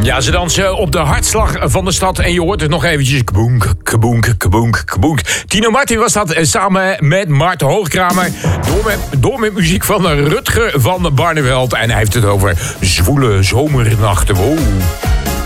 Ja, ze dansen op de hartslag van de stad. En je hoort het nog eventjes. Kaboenk, kaboenk, kaboenk, kaboenk. Tino Martin was dat samen met Maarten Hoogkramer. Door met muziek van Rutger van Barneveld. En hij heeft het over zwoele zomernachten. Wow.